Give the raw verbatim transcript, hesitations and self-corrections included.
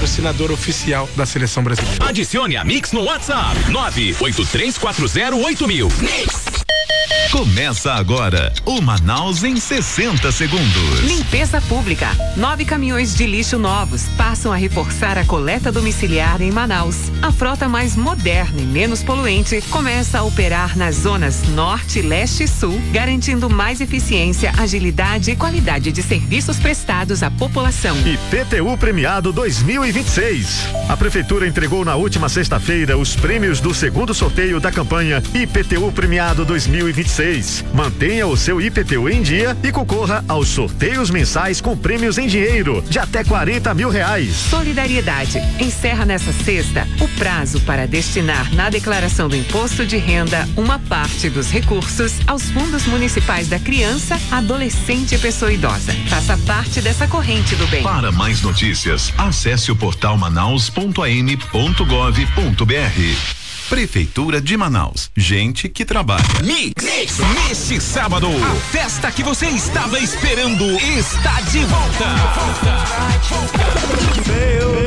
patrocinador oficial da seleção brasileira. Adicione a Mix no WhatsApp nove oito três quatro zero oito mil. Mix. Começa agora o Manaus em sessenta segundos. Limpeza pública. Nove caminhões de lixo novos passam a reforçar a coleta domiciliar em Manaus. A frota mais moderna e menos poluente começa a operar nas zonas norte, leste e sul, garantindo mais eficiência, agilidade e qualidade de serviços prestados à população. I P T U Premiado dois mil e vinte e seis. A Prefeitura entregou na última sexta-feira os prêmios do segundo sorteio da campanha I P T U Premiado dois mil e vinte e seis. Mantenha o seu I P T U em dia e concorra aos sorteios mensais com prêmios em dinheiro de até quarenta mil reais. Solidariedade. Encerra nessa sexta o prazo para destinar na declaração do imposto de renda uma parte dos recursos aos fundos municipais da criança, adolescente e pessoa idosa. Faça parte dessa corrente do bem. Para mais notícias, acesse o portal manaus ponto a m ponto gov ponto b r. Prefeitura de Manaus. Gente que trabalha. Mix. Mix. Neste sábado, a festa que você estava esperando está de volta. volta. volta.